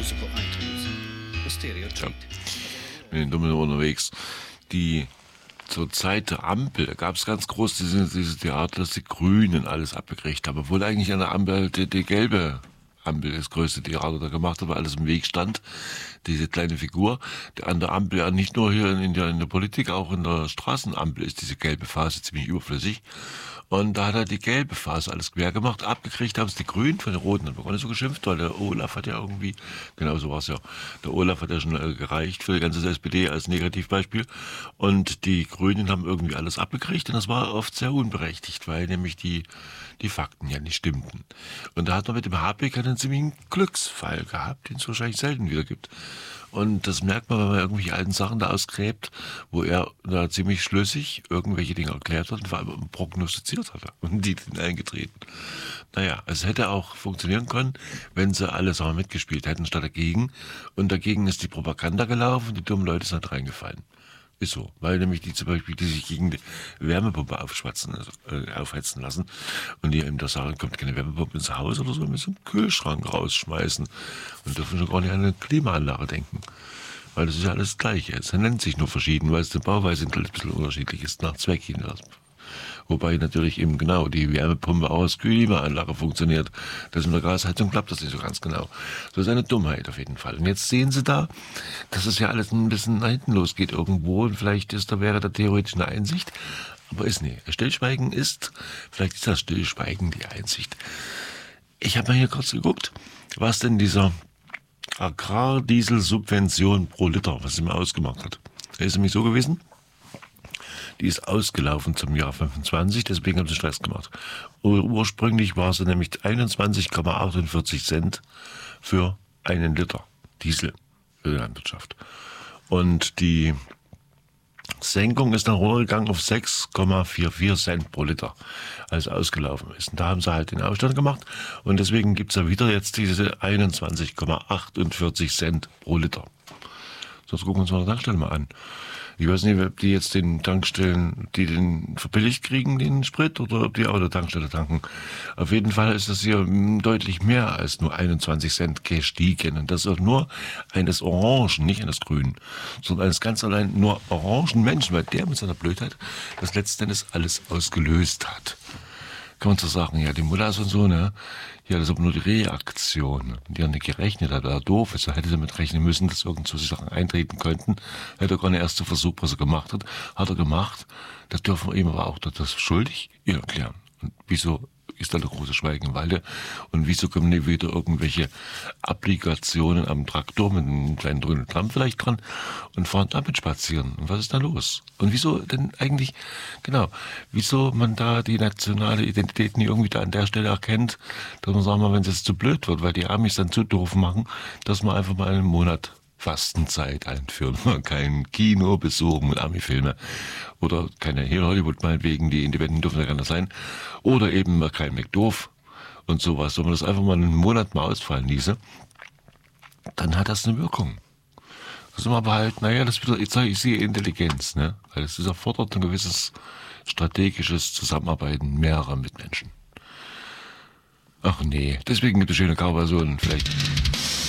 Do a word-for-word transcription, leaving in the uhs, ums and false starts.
musical items. The stereotype. Mit den Dummen unterwegs. Die zur Zeit der Ampel, da gab es ganz groß diese, diese Theater, dass die Grünen alles abgekriegt haben, obwohl eigentlich an der Ampel die, die gelbe Ampel das größte Theater da gemacht hat, weil alles im Weg stand. Diese kleine Figur, die an der Ampel, ja nicht nur hier in der, in der Politik, auch in der Straßenampel ist diese gelbe Phase ziemlich überflüssig. Und da hat er die gelbe Phase alles quer gemacht. Abgekriegt haben es die Grünen von den Roten. Dann begonnen so geschimpft, weil der Olaf hat ja irgendwie, genau so war es ja, der Olaf hat ja schon äh, gereicht für die ganze S P D als Negativbeispiel. Und die Grünen haben irgendwie alles abgekriegt und das war oft sehr unberechtigt, weil nämlich die, die Fakten ja nicht stimmten. Und da hat man mit dem Habeck einen ziemlichen Glücksfall gehabt, den es wahrscheinlich selten wieder gibt. Und das merkt man, wenn man irgendwelche alten Sachen da ausgräbt, wo er da ziemlich schlüssig irgendwelche Dinge erklärt hat und vor allem prognostiziert hat. Und die sind eingetreten. Naja, es hätte auch funktionieren können, wenn sie alle Sachen mitgespielt hätten statt dagegen. Und dagegen ist die Propaganda gelaufen und die dummen Leute sind reingefallen. Ist so, weil nämlich die zum Beispiel, die sich gegen die Wärmepumpe aufschwatzen, also, äh, aufhetzen lassen und die eben da sagen, kommt keine Wärmepumpe ins Haus oder so, müssen einen Kühlschrank rausschmeißen und dürfen schon gar nicht an eine Klimaanlage denken. Weil das ist ja alles das Gleiche. Es nennt sich nur verschieden, weil es die Bauweise ein bisschen unterschiedlich ist, nach Zweck hin. Wobei natürlich eben genau die Wärmepumpe auch als Klimaanlage funktioniert. Das mit der Gasheizung klappt das nicht so ganz genau. Das ist eine Dummheit auf jeden Fall. Und jetzt sehen Sie da, dass es ja alles ein bisschen nach hinten losgeht irgendwo und vielleicht ist da wäre da theoretisch eine Einsicht, aber ist nicht. Stillschweigen ist, vielleicht ist das Stillschweigen die Einsicht. Ich habe mal hier kurz geguckt, was denn dieser Agrardieselsubvention pro Liter, was sie mir ausgemacht hat. Da ist nämlich so gewesen, die ist ausgelaufen zum Jahr fünfundzwanzig, deswegen haben sie Stress gemacht. Ur- ursprünglich war sie nämlich einundzwanzig Komma achtundvierzig Cent für einen Liter Diesel für die Landwirtschaft. Und die Senkung ist dann runtergegangen auf sechs Komma vierundvierzig Cent pro Liter, als ausgelaufen ist. Und da haben sie halt den Aufstand gemacht und deswegen gibt's ja wieder jetzt diese einundzwanzig Komma achtundvierzig Cent pro Liter. Sonst gucken wir uns mal die Tankstelle mal an. Ich weiß nicht, ob die jetzt den Tankstellen, die den verbilligt kriegen, den Sprit, oder ob die auch der Tankstelle tanken. Auf jeden Fall ist das hier mm, deutlich mehr als nur einundzwanzig Cent gestiegen. Und das ist nur eines Orangen, nicht eines Grünen, sondern eines ganz allein nur orangen Menschen, weil der mit seiner Blödheit das letzten Endes alles ausgelöst hat. Kann man so sagen, ja, die Mullahs und so, ne? Ja, das ist aber nur die Reaktion. Die haben nicht gerechnet, hat er doof ist. Da hätte er mit rechnen müssen, dass irgend so Sachen eintreten könnten. Hätte er gar nicht erst den Versuch, was er gemacht hat. Hat er gemacht. Das dürfen wir ihm aber auch das schuldig ihn erklären. Und wieso ist da der große Schweigen im Walde? Und wieso kommen nicht wieder irgendwelche Applikationen am Traktor mit einem kleinen grünen Tram vielleicht dran und fahren damit spazieren? Und was ist da los? Und wieso denn eigentlich, genau, wieso man da die nationale Identität nicht irgendwie da an der Stelle erkennt, dass man sagen wir, wenn es jetzt zu blöd wird, weil die Amis dann zu doof machen, dass man einfach mal einen Monat Fastenzeit einführen. Kein Kino besuchen mit Ami-Filme oder keine hier Hollywood meinetwegen, die Independenten dürfen ja gerne sein, oder eben mal kein McDoof und sowas. Wenn man das einfach mal einen Monat mal ausfallen ließe, dann hat das eine Wirkung. Das ist aber halt, naja, das wieder, jetzt sage ich, sehe Intelligenz, ne? Weil es erfordert ein gewisses strategisches Zusammenarbeiten mehrerer Mitmenschen. Ach nee, deswegen gibt es schöne Kauversionen, vielleicht